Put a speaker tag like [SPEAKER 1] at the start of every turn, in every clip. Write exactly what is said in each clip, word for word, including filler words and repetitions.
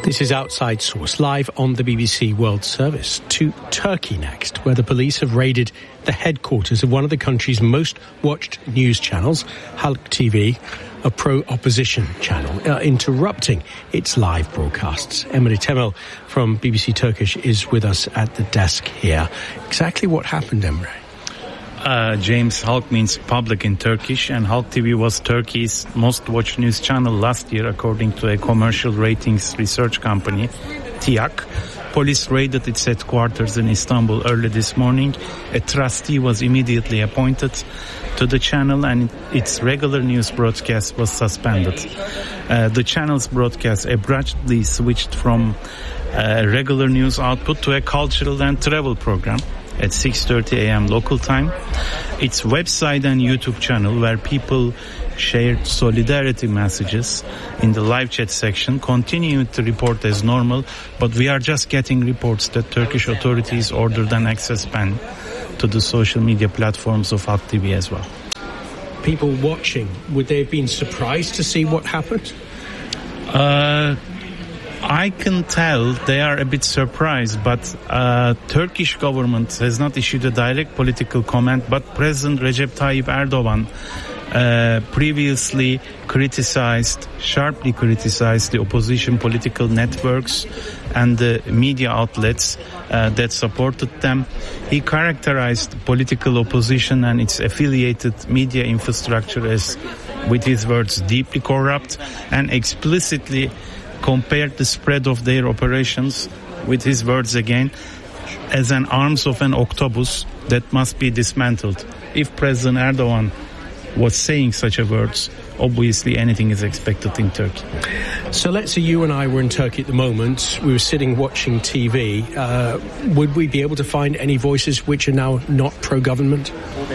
[SPEAKER 1] This is Outside Source, live on the B B C World Service. To Turkey next, where the police have raided the headquarters of one of the country's most watched news channels, Halk T V, a pro-opposition channel, uh, interrupting its live broadcasts. Emre Temel from B B C Turkish is with us at the desk here. Exactly what happened, Emre?
[SPEAKER 2] Uh, James, Halk means public in Turkish, and Halk T V was Turkey's most watched news channel last year, according to a commercial ratings research company, T I A C. Police raided its headquarters in Istanbul early this morning. A trustee was immediately appointed to the channel, and its regular news broadcast was suspended. Uh, the channel's broadcast abruptly switched from uh, regular news output to a cultural and travel program at six thirty a.m. local time. Its website and YouTube channel, where people shared solidarity messages in the live chat section, continued to report as normal, but we are just getting reports that Turkish authorities ordered an access ban to the social media platforms of Halk T V as well.
[SPEAKER 1] People watching, would they have been surprised to see what happened?
[SPEAKER 2] Uh... I can tell they are a bit surprised, but uh, Turkish government has not issued a direct political comment, but President Recep Tayyip Erdogan uh, previously criticized, sharply criticized the opposition political networks and the media outlets uh, that supported them. He characterized political opposition and its affiliated media infrastructure as, with his words, deeply corrupt, and explicitly compared the spread of their operations, with his words again, as an arms of an octopus that must be dismantled. If President Erdogan was saying such a words, obviously anything is expected in Turkey.
[SPEAKER 1] So let's say you and I were in Turkey at the moment, we were sitting watching T V, uh, would we be able to find any voices which are now not pro-government?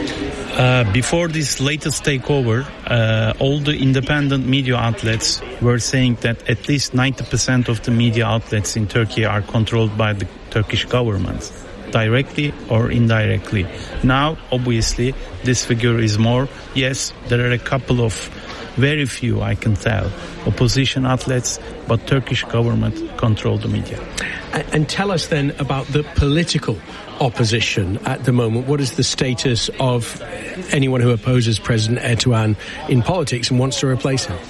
[SPEAKER 2] Uh, before this latest takeover, uh, all the independent media outlets were saying that at least ninety percent of the media outlets in Turkey are controlled by the Turkish government, directly or indirectly. Now, obviously, this figure is more. Yes, there are a couple of, very few, I can tell, opposition outlets, but Turkish government control the media.
[SPEAKER 1] And, and tell us then about the political opposition at the moment. What is the status of anyone who opposes President Erdogan in politics and wants to replace him?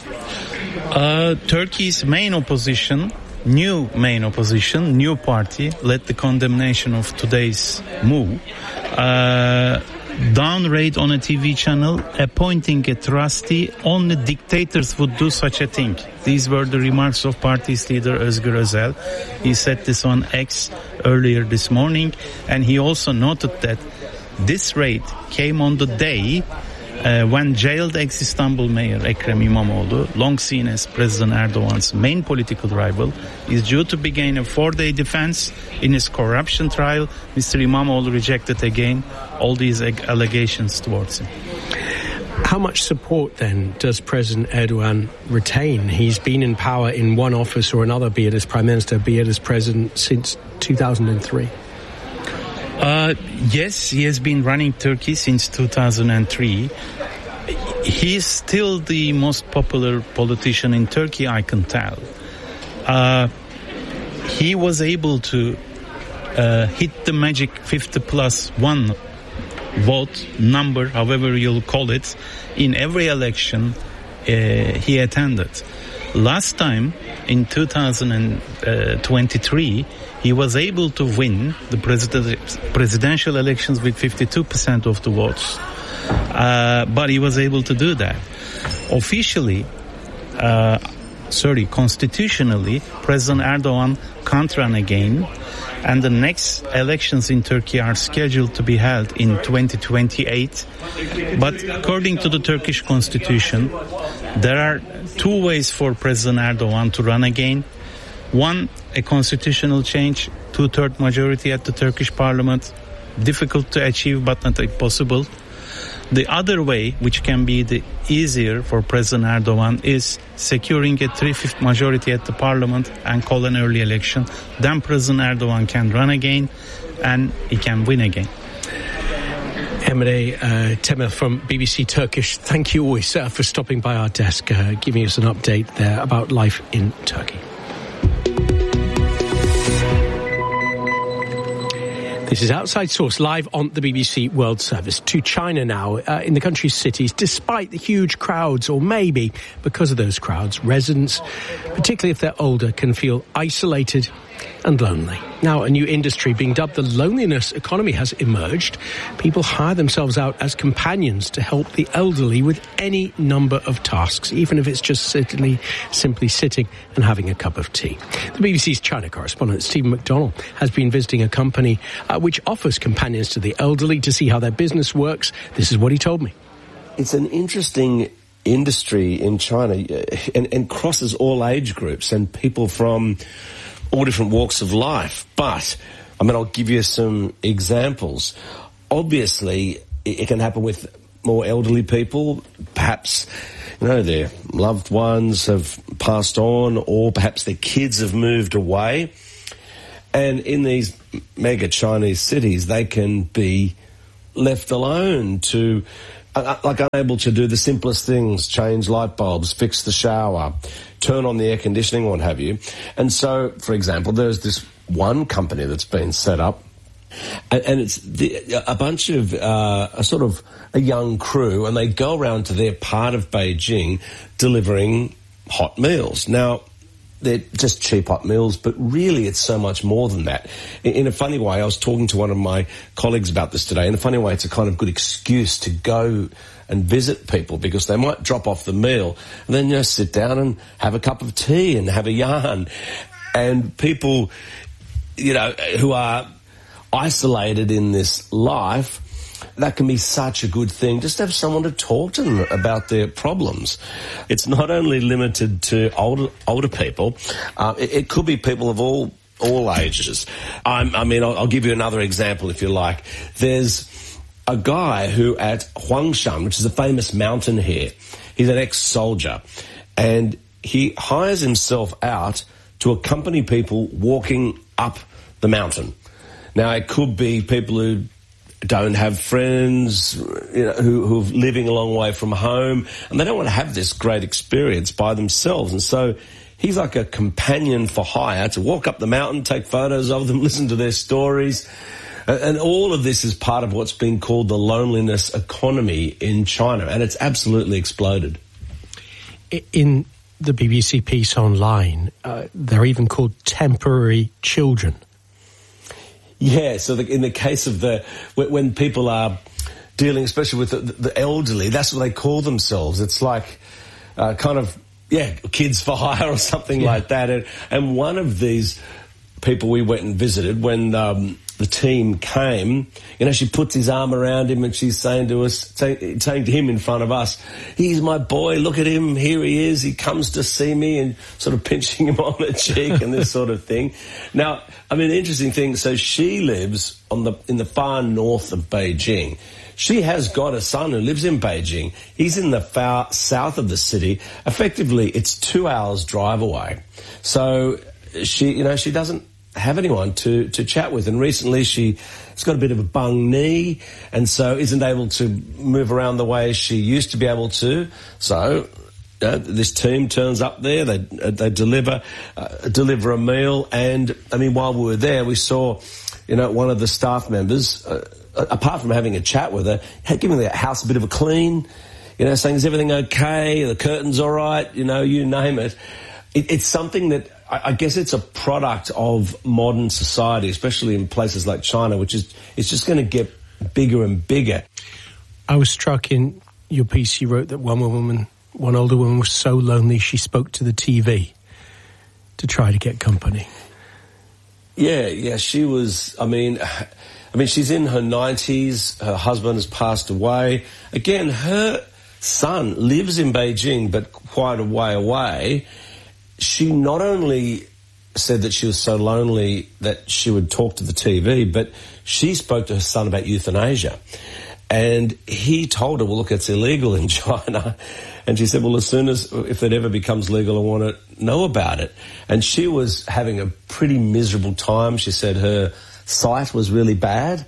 [SPEAKER 2] Uh, Turkey's main opposition, new main opposition, new party, led the condemnation of today's move. Uh, down raid on a T V channel, appointing a trustee, only dictators would do such a thing. These were the remarks of party's leader Özgür Özel. He said this on X earlier this morning, and he also noted that this raid came on the day uh, when jailed ex-Istanbul mayor Ekrem İmamoğlu, long seen as President Erdogan's main political rival, is due to begin a four-day defense in his corruption trial. Mister İmamoğlu rejected again all these allegations towards him.
[SPEAKER 1] How much support then does President Erdogan retain? He's been in power in one office or another, be it as Prime Minister, be it as President, since two thousand three.
[SPEAKER 2] Uh, yes, he has been running Turkey since two thousand three. He is still the most popular politician in Turkey, I can tell. Uh, he was able to uh, hit the magic fifty plus one vote number, however you'll call it, in every election uh, he attended. Last time, in two thousand twenty-three, he was able to win the president, presidential elections with fifty-two percent of the votes. Uh, but he was able to do that. Officially, uh, sorry, constitutionally, President Erdogan can't run again, and the next elections in Turkey are scheduled to be held in twenty twenty-eight. But according to the Turkish constitution, there are two ways for President Erdogan to run again. One, a constitutional change, two-third majority at the Turkish parliament, difficult to achieve but not impossible. The other way, which can be the easier for President Erdogan, is securing a three-fifths majority at the parliament and call an early election. Then President Erdogan can run again and he can win again.
[SPEAKER 1] Emre uh, Temel from B B C Turkish, thank you always uh, for stopping by our desk, uh, giving us an update there about life in Turkey. This is Outside Source, live on the B B C World Service. To China now, uh, in the country's cities, despite the huge crowds, or maybe because of those crowds, residents, particularly if they're older, can feel isolated and lonely. Now, a new industry being dubbed the loneliness economy has emerged. People hire themselves out as companions to help the elderly with any number of tasks, even if it's just simply, simply sitting and having a cup of tea. The B B C's China correspondent, Stephen McDonnell, has been visiting a company uh, which offers companions to the elderly to see how their business works. This is what he told me.
[SPEAKER 3] It's an interesting industry in China and, and crosses all age groups and people from all different walks of life. But, I mean, I'll give you some examples. Obviously, it can happen with more elderly people. Perhaps, you know, their loved ones have passed on, or perhaps their kids have moved away. And in these mega Chinese cities, they can be left alone to, uh, like unable to do the simplest things, change light bulbs, fix the shower, turn on the air conditioning, what have you. And so, for example, there's this one company that's been set up, and, and it's the, a bunch of, uh, a sort of a young crew, and they go around to their part of Beijing delivering hot meals. Now, they're just cheap hot meals, but really it's so much more than that. In, in a funny way, I was talking to one of my colleagues about this today. In a funny way, it's a kind of good excuse to go and visit people, because they might drop off the meal and then, you know, sit down and have a cup of tea and have a yarn. And people, you know, who are isolated in this life, that can be such a good thing, just to have someone to talk to them about their problems. It's not only limited to older older people. Uh, it, it could be people of all all ages. I'm, I mean, I'll, I'll give you another example if you like. There's a guy who at Huangshan, which is a famous mountain here, he's an ex-soldier, and he hires himself out to accompany people walking up the mountain. Now, it could be people who don't have friends, you know, who, who are living a long way from home, and they don't want to have this great experience by themselves. And so he's like a companion for hire to walk up the mountain, take photos of them, listen to their stories. And all of this is part of what's been called the loneliness economy in China, and it's absolutely exploded.
[SPEAKER 1] In the B B C piece online, uh, they're even called temporary children.
[SPEAKER 3] Yeah, so the, in the case of the, when people are dealing, especially with the, the elderly, that's what they call themselves. It's like uh, kind of, yeah, kids for hire or something yeah. like that. And, and one of these people we went and visited, when um, the team came, you know, she puts his arm around him and she's saying to us, saying, saying to him in front of us, he's my boy, look at him, here he is, he comes to see me, and sort of pinching him on the cheek and this sort of thing. Now, I mean, interesting thing, so she lives on the in the far north of Beijing. She has got a son who lives in Beijing. He's in the far south of the city. Effectively, it's two hours drive away. So she, you know, she doesn't have anyone to, to chat with. And recently she's got a bit of a bung knee, and so isn't able to move around the way she used to be able to. So uh, this team turns up there, they uh, they deliver uh, deliver a meal. And, I mean, while we were there, we saw, you know, one of the staff members, uh, apart from having a chat with her, had given the house a bit of a clean, you know, saying, is everything okay? The curtains all right? You know, you name it. it it's something that I guess it's a product of modern society, especially in places like China, which is it's just going to get bigger and bigger.
[SPEAKER 1] I was struck in your piece, you wrote that one woman, one older woman was so lonely she spoke to the T V to try to get company.
[SPEAKER 3] Yeah, yeah, she was, I mean, I mean, she's in her nineties, her husband has passed away. Again, her son lives in Beijing, but quite a way away. She not only said that she was so lonely that she would talk to the T V, but she spoke to her son about euthanasia. And he told her, well, look, it's illegal in China. And she said, well, as soon as, if it ever becomes legal, I want to know about it. And she was having a pretty miserable time. She said her sight was really bad.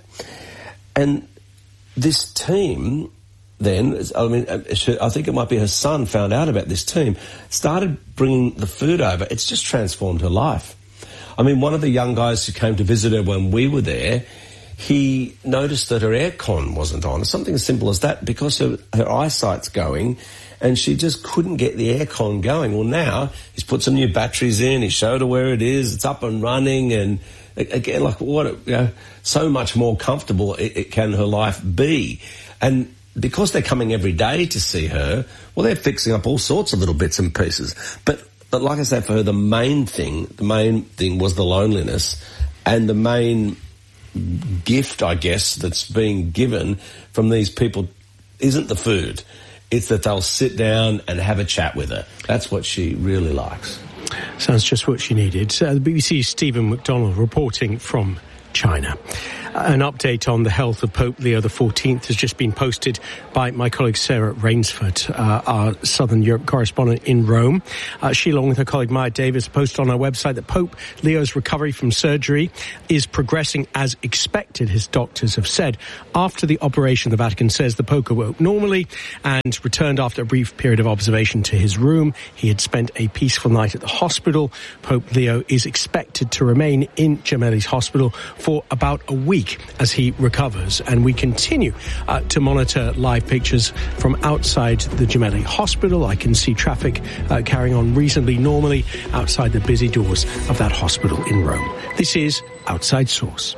[SPEAKER 3] And this team then, I mean, I think it might be her son found out about this team, started bringing the food over. It's just transformed her life. I mean, one of the young guys who came to visit her when we were there, he noticed that her aircon wasn't on. Something as simple as that, because her, her eyesight's going, and she just couldn't get the aircon going. Well, now he's put some new batteries in. He showed her where it is. It's up and running, and again, like what, you know, so much more comfortable it, it can her life be. And because they're coming every day to see her, well, they're fixing up all sorts of little bits and pieces. But but like I said, for her, the main thing, the main thing was the loneliness, and the main gift, I guess, that's being given from these people isn't the food. It's that they'll sit down and have a chat with her. That's what she really likes.
[SPEAKER 1] Sounds just what she needed. Uh, the B B C's Stephen McDonald reporting from China. An update on the health of Pope Leo the fourteenth has just been posted by my colleague Sarah Rainsford, uh, our Southern Europe correspondent in Rome. Uh, she, along with her colleague Maya Davis, posted on our website that Pope Leo's recovery from surgery is progressing as expected, his doctors have said. After the operation, the Vatican says the Pope awoke normally and returned after a brief period of observation to his room. He had spent a peaceful night at the hospital. Pope Leo is expected to remain in Gemelli's hospital for about a week as he recovers, and we continue uh, to monitor live pictures from outside the Gemelli Hospital. I can see traffic uh, carrying on reasonably normally outside the busy doors of that hospital in Rome. This is Outside Source.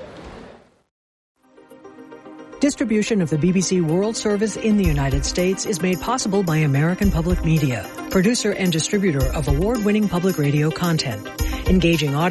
[SPEAKER 4] Distribution of the B B C World Service in the United States is made possible by American Public Media, producer and distributor of award-winning public radio content. Engaging audience